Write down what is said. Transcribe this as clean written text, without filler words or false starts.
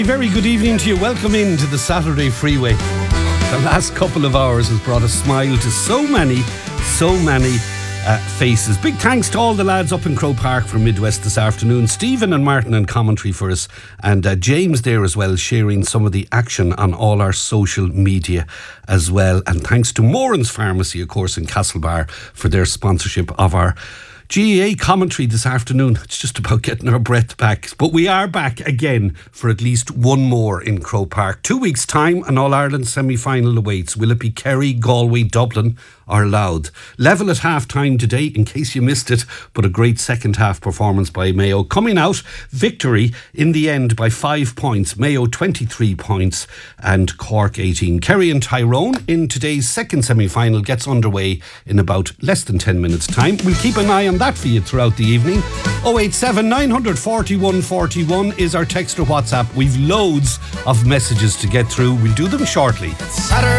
very good evening to you. Welcome into the Saturday Freeway. The last couple of hours has brought a smile to so many faces. Big thanks to all the lads up in Croke Park from Midwest this afternoon. Stephen and Martin in commentary for us, and James there as well, sharing some of the action on all our social media as well. And thanks to Moran's Pharmacy, of course, in Castlebar for their sponsorship of our GAA commentary this afternoon. It's just about getting our breath back. But we are back again for at least one more in Croke Park. 2 weeks' time, an All-Ireland semi-final awaits. Will it be Kerry, Galway, Dublin or Louth? Level at half-time today, in case you missed it, but a great second-half performance by Mayo. Coming out, victory in the end by 5 points. Mayo 23 points and Cork 18. Kerry and Tyrone in today's second semi-final gets underway in about less than 10 minutes' time. We'll keep an eye on that for you throughout the evening. 087 941 41 is our text or WhatsApp. We've loads of messages to get through. We'll do them shortly.